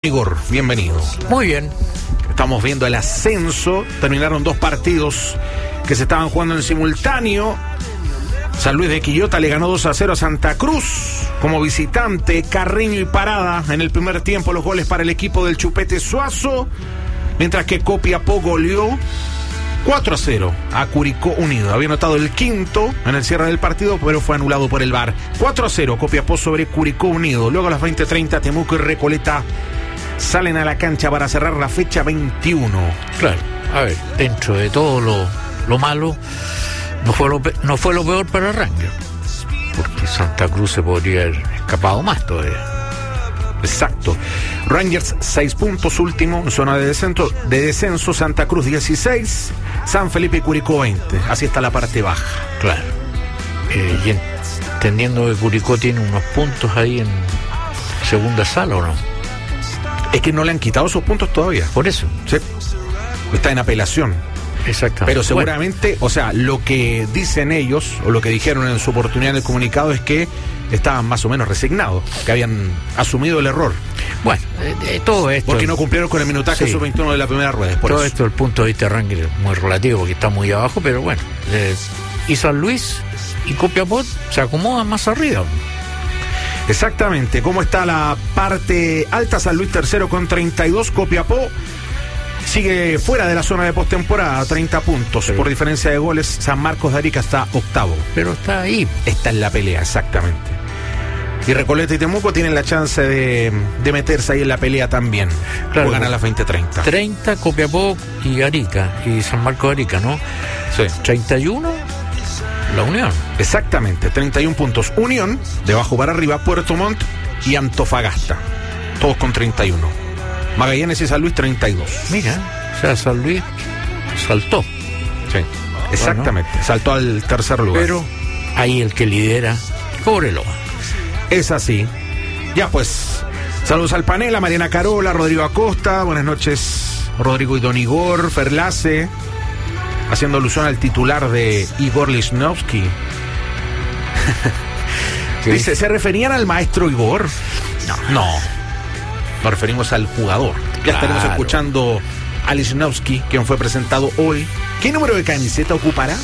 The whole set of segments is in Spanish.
Igor, bienvenido. Muy bien. Estamos viendo el ascenso. Terminaron 2 partidos que se estaban jugando en simultáneo. San Luis de Quillota le ganó 2-0 a Santa Cruz como visitante. Carreño y Parada en el primer tiempo, los goles para el equipo del Chupete Suazo. Mientras que Copiapó goleó 4-0 a Curicó Unido. Había anotado el quinto en el cierre del partido, pero fue anulado por el VAR. 4-0 Copiapó sobre Curicó Unido. Luego a las 20:30 Temuco y Recoleta salen a la cancha para cerrar la fecha 21. Claro, a ver, dentro de todo lo malo, no fue lo peor para Rangers, porque Santa Cruz se podría haber escapado más todavía. Exacto. Rangers 6 puntos, último en zona de descenso. Santa Cruz 16, San Felipe y Curicó 20. Así está la parte baja. Claro. Y entendiendo que Curicó tiene unos puntos ahí en segunda sala, ¿o no? Es que no le han quitado esos puntos todavía. Por eso. Sí. Está en apelación. Exactamente. Pero seguramente, o sea, lo que dicen ellos, o lo que dijeron en su oportunidad en el comunicado, es que estaban más o menos resignados, que habían asumido el error. Bueno, todo esto... Porque no cumplieron con el minutaje sub-21 de la primera rueda. Todo esto, el punto de vista de Rangers es muy relativo, porque está muy abajo, pero bueno. Y San Luis y Copiapó se acomodan más arriba. Exactamente. ¿Cómo está la parte alta? San Luis tercero con 32, Copiapó sigue fuera de la zona de postemporada, 30 puntos. Sí. Por diferencia de goles, San Marcos de Arica está octavo. Pero está ahí. Está en la pelea, exactamente. Y Recoleta y Temuco tienen la chance de meterse ahí en la pelea también. Claro. O ganar la 20-30. 30 Copiapó y Arica, y San Marcos de Arica, ¿no? Sí. 31 la Unión. Exactamente, 31 puntos. Unión, de abajo para arriba, Puerto Montt y Antofagasta. Todos con 31. Magallanes y San Luis 32. Mira, o sea, San Luis saltó. Sí, exactamente. Bueno, saltó al tercer lugar. Pero ahí el que lidera, Cobreloa. Es así. Ya pues, saludos al panel, a Mariana Carola, Rodrigo Acosta. Buenas noches, Rodrigo y Don Igor, Ferlace, haciendo alusión al titular de Igor Lichnowsky. ¿Sí? Dice, ¿se referían al maestro Igor? No. Nos referimos al jugador. Ya estaremos escuchando a Lichnowsky, quien fue presentado hoy. ¿Qué número de camiseta ocupará?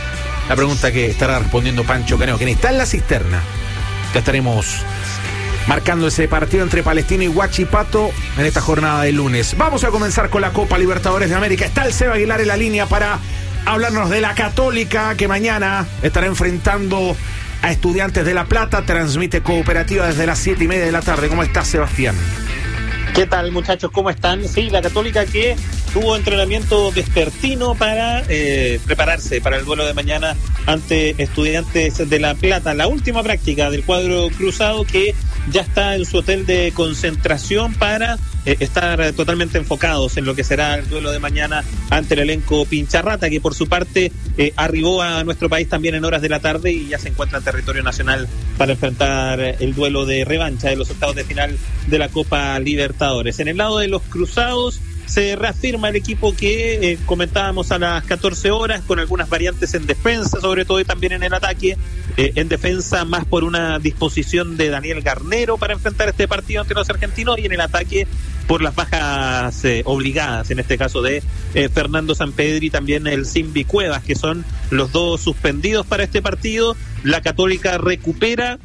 La pregunta que estará respondiendo Pancho Caneo, quien está en la cisterna. Ya estaremos marcando ese partido entre Palestino y Huachipato en esta jornada de lunes. Vamos a comenzar con la Copa Libertadores de América. Está el Seba Aguilar en la línea para hablarnos de la Católica, que mañana estará enfrentando a Estudiantes de La Plata. Transmite Cooperativa desde las 7:30 de la tarde. ¿Cómo estás, Sebastián? ¿Qué tal, muchachos? ¿Cómo están? Sí, la Católica que tuvo entrenamiento vespertino para prepararse para el duelo de mañana ante Estudiantes de La Plata. La última práctica del cuadro cruzado, que ya está en su hotel de concentración para estar totalmente enfocados en lo que será el duelo de mañana ante el elenco Pincharrata, que por su parte arribó a nuestro país también en horas de la tarde y ya se encuentra en territorio nacional para enfrentar el duelo de revancha de los octavos de final de la Copa Libertadores. En el lado de los cruzados se reafirma el equipo que comentábamos a las 14 horas, con algunas variantes en defensa, sobre todo, y también en el ataque. En defensa, más por una disposición de Daniel Garnero para enfrentar este partido ante los argentinos, y en el ataque por las bajas obligadas, en este caso de Fernando Sampedri y también el Simbi Cuevas, que son los dos suspendidos para este partido. La Católica recupera,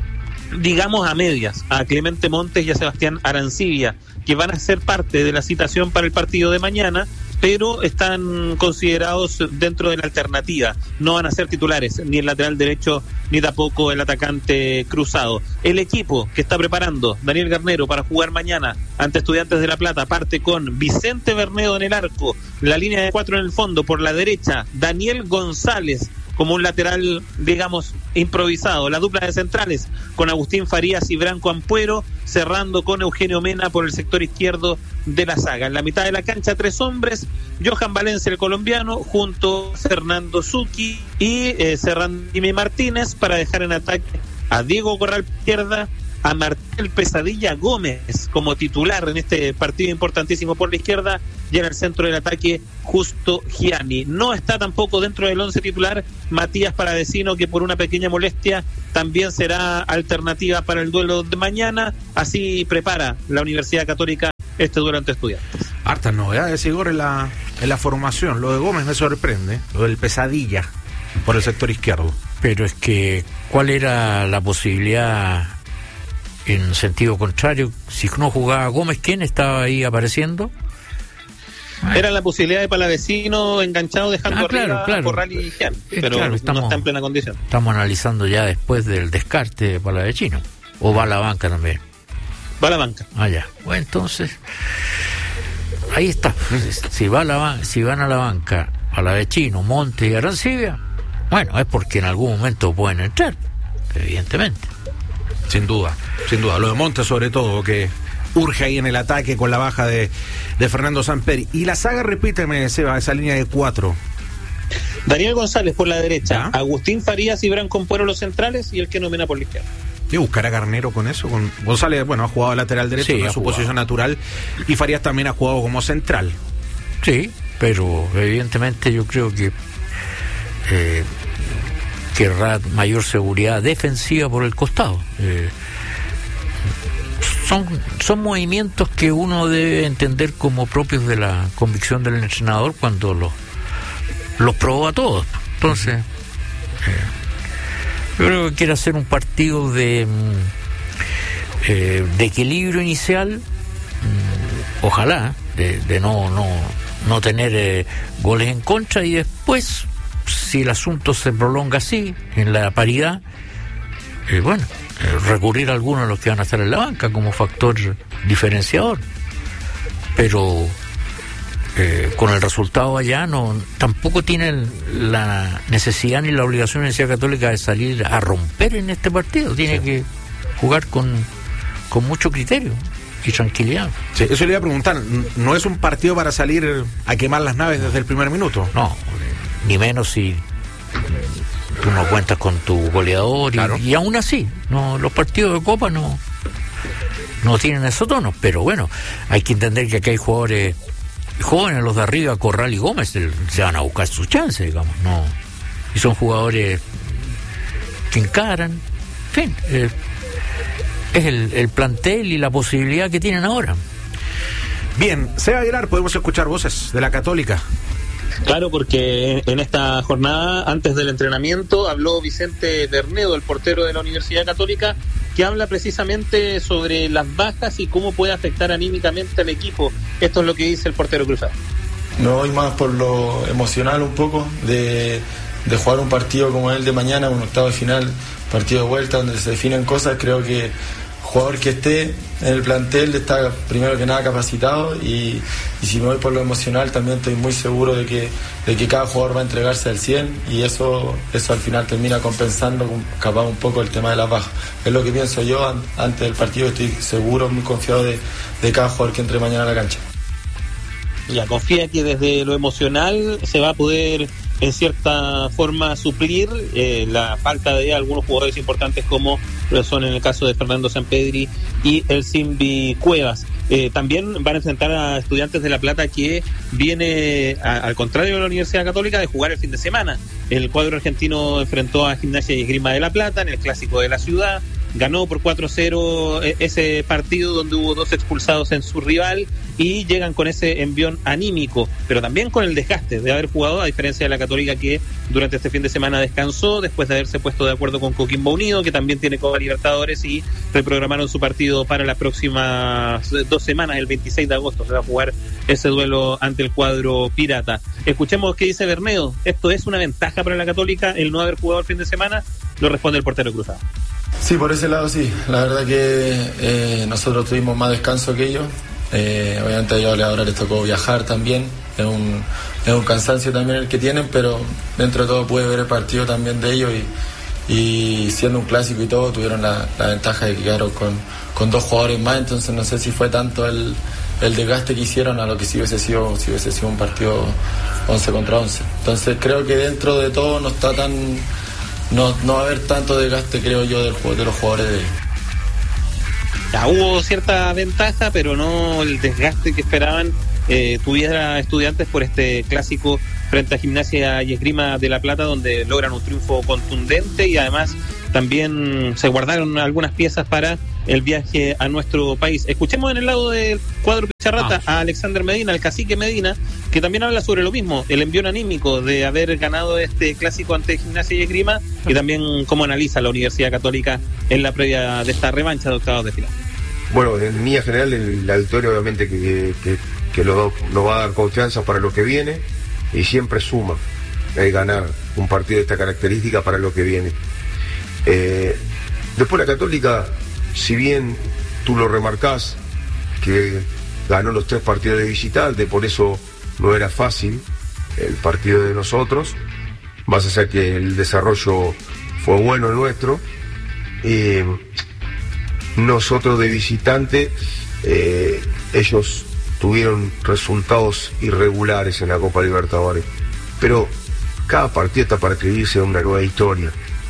digamos, a medias a Clemente Montes y a Sebastián Arancibia, que van a ser parte de la citación para el partido de mañana, pero están considerados dentro de la alternativa. No van a ser titulares, ni el lateral derecho, ni tampoco el atacante cruzado. El equipo que está preparando Daniel Garnero para jugar mañana ante Estudiantes de La Plata parte con Vicente Bernedo en el arco, la línea de 4 en el fondo, por la derecha Daniel González como un lateral, digamos, improvisado. La dupla de centrales con Agustín Farías y Branco Ampuero, cerrando con Eugenio Mena por el sector izquierdo de la saga. En la mitad de la cancha, 3 hombres: Johan Valencia, el colombiano, junto a Fernando Zucchi, y cerrando Jimmy Martínez, para dejar en ataque a Diego Corral izquierda, a Martel Pesadilla Gómez como titular en este partido importantísimo por la izquierda, y en el centro del ataque Justo Gianni. No está tampoco dentro del 11 titular Matías Paradesino, que por una pequeña molestia también será alternativa para el duelo de mañana. Así prepara la Universidad Católica este duelo ante Estudiantes. Hartas novedades, Igor, en la formación. Lo de Gómez me sorprende, lo del Pesadilla por el sector izquierdo. Pero es que, ¿cuál era la posibilidad en sentido contrario? Si no jugaba Gómez, ¿quién estaba ahí apareciendo? Era la posibilidad de Palavecino enganchado dejando arriba a Corral y Gian, pero no está en plena condición. Estamos analizando ya después del descarte de Palavecino. ¿O va a la banca también? Va a la banca. Ya. Bueno, entonces, ahí está. Si van a la banca Palavecino, Monte y Arancibia, bueno, es porque en algún momento pueden entrar, evidentemente. Sin duda. Lo de Monte sobre todo, que urge ahí en el ataque con la baja de Fernando Samperi. Y la saga, repíteme, Seba, esa línea de 4. Daniel González por la derecha, Agustín Farías y Branco Puero los centrales, y el que nomina por la izquierda. ¿Y buscar a Garnero con eso? Con González, bueno, ha jugado lateral derecho, sí, no es su posición natural, y Farías también ha jugado como central. Sí, pero evidentemente yo creo que querrá mayor seguridad defensiva por el costado. Son movimientos que uno debe entender como propios de la convicción del entrenador cuando los probó a todos. Entonces, yo creo que quiere hacer un partido de equilibrio inicial, ojalá, de no tener goles en contra, y después, si el asunto se prolonga así, en la paridad, recurrir a algunos de los que van a estar en la banca como factor diferenciador. Pero con el resultado allá tampoco tienen la necesidad ni la obligación de la Universidad Católica de salir a romper en este partido. Tiene que jugar con mucho criterio y tranquilidad. Sí, eso le iba a preguntar. ¿No es un partido para salir a quemar las naves desde el primer minuto? No, ni menos si tú no cuentas con tu goleador, claro. Y aún así, los partidos de Copa no tienen esos tonos, pero bueno, hay que entender que aquí hay jugadores jóvenes, los de arriba, Corral y Gómez, se van a buscar sus chances, digamos, y son jugadores que encaran, en fin, es el plantel y la posibilidad que tienen ahora. Bien, Seba Aguilar, podemos escuchar voces de la Católica. Claro, porque en esta jornada, antes del entrenamiento, habló Vicente Bernedo, el portero de la Universidad Católica, que habla precisamente sobre las bajas y cómo puede afectar anímicamente al equipo. Esto es lo que dice el portero cruzado. Me voy más por lo emocional un poco, de jugar un partido como el de mañana, un octavo de final, partido de vuelta, donde se definen cosas. Creo que jugador que esté en el plantel está primero que nada capacitado, y si me voy por lo emocional también estoy muy seguro de que cada jugador va a entregarse al 100, y eso al final termina compensando capaz un poco el tema de las bajas. Es lo que pienso yo antes del partido. Estoy seguro, muy confiado de cada jugador que entre mañana a la cancha. Ya, confía que desde lo emocional se va a poder en cierta forma suplir la falta de algunos jugadores importantes, como lo son en el caso de Fernando Sampedri y el Simbi Cuevas. También van a enfrentar a Estudiantes de La Plata, que viene al contrario de la Universidad Católica de jugar el fin de semana. El cuadro argentino enfrentó a Gimnasia y Esgrima de La Plata en el clásico de la ciudad. Ganó por 4-0 ese partido donde hubo 2 expulsados en su rival, y llegan con ese envión anímico, pero también con el desgaste de haber jugado, a diferencia de la Católica, que durante este fin de semana descansó después de haberse puesto de acuerdo con Coquimbo Unido, que también tiene Copa Libertadores, y reprogramaron su partido para las próximas 2 semanas. El 26 de agosto se va a jugar ese duelo ante el cuadro pirata. Escuchemos qué dice Bernedo. ¿Esto es una ventaja para la Católica el no haber jugado el fin de semana? Lo responde el portero cruzado. Sí, por ese lado sí. La verdad que nosotros tuvimos más descanso que ellos. Obviamente a ellos ahora les tocó viajar también. Es un cansancio también el que tienen, pero dentro de todo pude ver el partido también de ellos, y siendo un clásico y todo, tuvieron la ventaja de que quedaron con 2 jugadores más. Entonces no sé si fue tanto el desgaste que hicieron a lo que si hubiese sido un partido 11 contra 11. Entonces creo que dentro de todo no está tan... No va a haber tanto desgaste, creo yo, de los jugadores de ellos. Ya hubo cierta ventaja, pero no el desgaste que esperaban tuviera Estudiantes por este clásico frente a Gimnasia y Esgrima de La Plata, donde logran un triunfo contundente, y además también se guardaron algunas piezas para el viaje a nuestro país. Escuchemos en el lado del cuadro Picharrata a Alexander Medina, el cacique Medina, que también habla sobre lo mismo, el envío anímico de haber ganado este clásico ante Gimnasia y Esgrima, y también cómo analiza la Universidad Católica en la previa de esta revancha de octavos de final. Bueno, en línea general la victoria obviamente que nos va a dar confianza para lo que viene, y siempre suma ganar un partido de esta característica para lo que viene. Después la Católica, si bien tú lo remarcás, que ganó los 3 partidos de visitante, por eso no era fácil el partido de nosotros, más allá que el desarrollo fue bueno el nuestro. Nosotros de visitante, ellos tuvieron resultados irregulares en la Copa Libertadores, pero cada partido está para escribirse una nueva historia.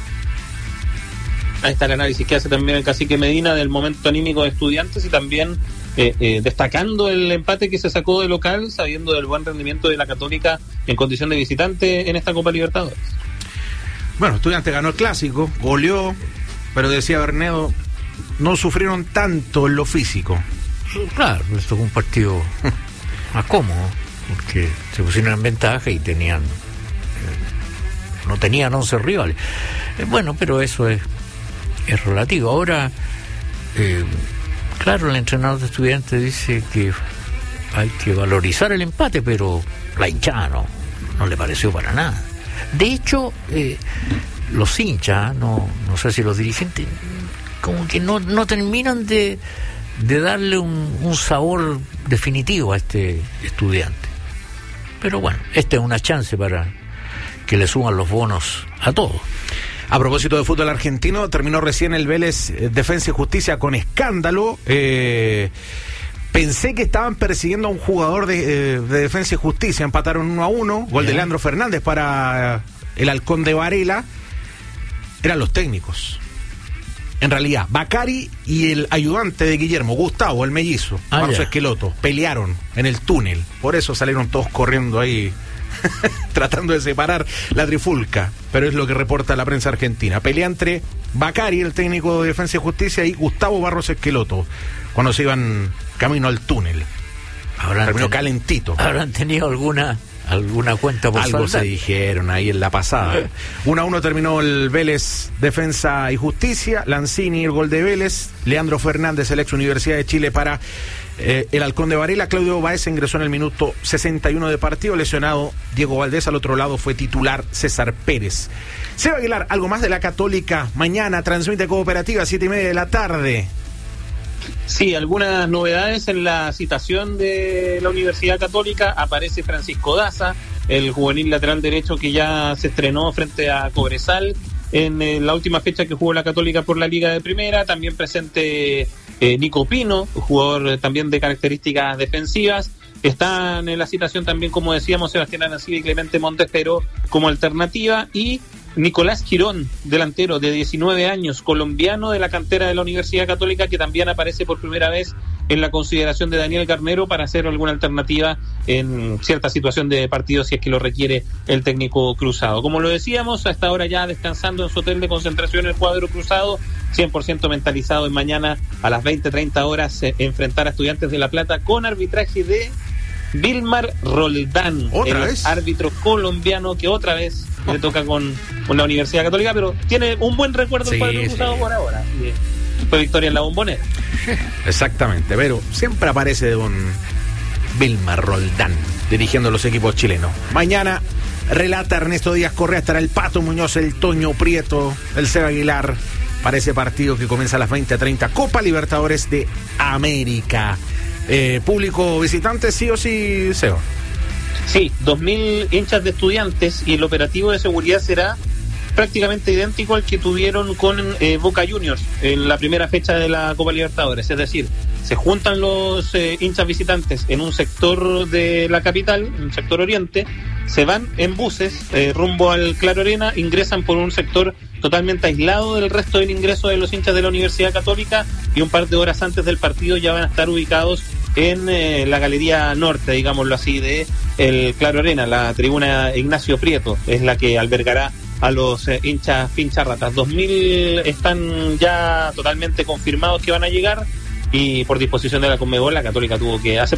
Ahí está el análisis que hace también el cacique Medina del momento anímico de Estudiantes, y también destacando el empate que se sacó de local, sabiendo del buen rendimiento de la Católica en condición de visitante en esta Copa Libertadores. Bueno, Estudiantes ganó el clásico, goleó, pero decía Bernedo, no sufrieron tanto en lo físico. Claro, esto fue un partido más cómodo, porque se pusieron en ventaja y no tenían 11 rivales. Bueno, pero eso es relativo. Ahora, claro, el entrenador de Estudiantes dice que hay que valorizar el empate, pero la hinchada no le pareció para nada. De hecho, los hinchas, no sé si los dirigentes, como que no terminan de darle un sabor definitivo a este Estudiante. Pero bueno, esta es una chance para que le suban los bonos a todos. A propósito de fútbol argentino, terminó recién el Vélez Defensa y Justicia con escándalo. Pensé que estaban persiguiendo a un jugador de Defensa y Justicia. Empataron 1-1. Gol de Leandro Fernández para el Halcón de Varela. Eran los técnicos. En realidad, Bacari y el ayudante de Guillermo, Gustavo, el mellizo, Marcio Esqueloto, pelearon en el túnel. Por eso salieron todos corriendo ahí, tratando de separar la trifulca. Pero es lo que reporta la prensa argentina. Pelea entre Bacari, el técnico de Defensa y Justicia, y Gustavo Barros Esqueloto, cuando se iban camino al túnel. Terminó calentito. ¿Habrán tenido alguna cuenta por algo saltar? Se dijeron ahí en la pasada. 1-1 terminó el Vélez Defensa y Justicia. Lanzini, el gol de Vélez. Leandro Fernández, el ex Universidad de Chile, para el Halcón de Varela. Claudio Baez ingresó en el minuto 61 de partido. Lesionado Diego Valdés. Al otro lado fue titular César Pérez. Seba Aguilar, algo más de la Católica. Mañana transmite Cooperativa, 7:30 de la tarde. Sí, algunas novedades en la citación de la Universidad Católica. Aparece Francisco Daza, el juvenil lateral derecho que ya se estrenó frente a Cobresal en la última fecha que jugó la Católica por la Liga de Primera. También presente Nico Pino, jugador también de características defensivas. Están en la citación también, como decíamos, Sebastián Arancibia y Clemente Montes, pero como alternativa, y Nicolás Girón, delantero de 19 años, colombiano de la cantera de la Universidad Católica, que también aparece por primera vez en la consideración de Daniel Garnero para hacer alguna alternativa en cierta situación de partido si es que lo requiere el técnico cruzado. Como lo decíamos, hasta ahora ya descansando en su hotel de concentración el cuadro cruzado, 100% mentalizado en mañana a las 20:30 horas enfrentar a Estudiantes de La Plata con arbitraje de Vilmar Roldán, árbitro colombiano que otra vez le toca con la Universidad Católica, pero tiene un buen recuerdo el cuadro cruzado por ahora. Fue victoria en la Bombonera. Exactamente, pero siempre aparece don Vilmar Roldán dirigiendo los equipos chilenos. Mañana relata Ernesto Díaz Correa, estará el Pato Muñoz, el Toño Prieto, el Seba Aguilar para ese partido que comienza a las 20:30, Copa Libertadores de América. Público visitante, sí o sí, Seba. Sí, 2.000 hinchas de Estudiantes, y el operativo de seguridad será prácticamente idéntico al que tuvieron con Boca Juniors en la primera fecha de la Copa Libertadores. Es decir, se juntan los hinchas visitantes en un sector de la capital, en un sector oriente, se van en buses rumbo al Claro Arena, ingresan por un sector totalmente aislado del resto del ingreso de los hinchas de la Universidad Católica, y un par de horas antes del partido ya van a estar ubicados en la galería norte, digámoslo así, de el Claro Arena. La tribuna Ignacio Prieto es la que albergará a los hinchas pincharratas. 2.000 están ya totalmente confirmados que van a llegar, y por disposición de la Conmebol la Católica tuvo que aceptar